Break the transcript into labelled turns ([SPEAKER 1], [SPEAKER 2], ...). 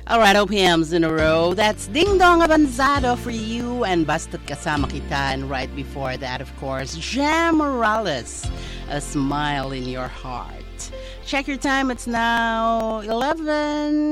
[SPEAKER 1] Alright, OPMs in a row. That's Ding Dong Abanzado for you and Basta't Kasama Kita. And right before that, of course, Jam Morales, A Smile in Your Heart. Check your time. It's now 11.